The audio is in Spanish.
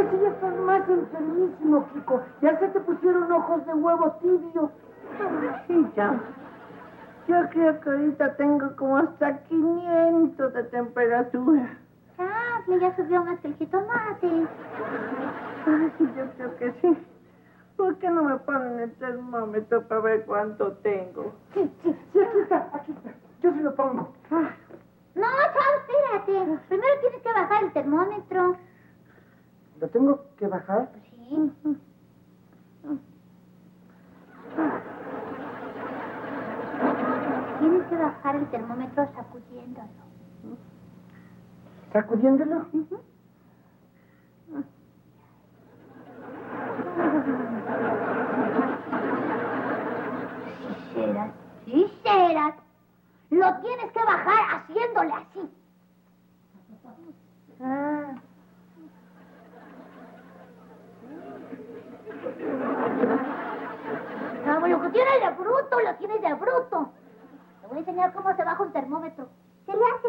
que sí ya estás más enfermísimo, Kiko. Ya se te pusieron ojos de huevo tibio. Sí, ya. Yo creo que ahorita tengo como hasta 500 de temperatura. Chable, ya subió más que el jitomate. Ay, yo creo que sí. ¿Por qué no me ponen el termómetro para ver cuánto tengo? Sí, aquí está. Yo se lo pongo. No, chao, espérate. Primero tienes que bajar el termómetro. ¿Lo tengo que bajar? Sí. Tienes que bajar el termómetro sacudiéndolo. ¿Sacudiéndolo? Sí serás. Lo tienes que bajar haciéndole así. No, lo que tienes de bruto, lo tienes de bruto. Te voy a enseñar cómo se baja un termómetro. Se le hace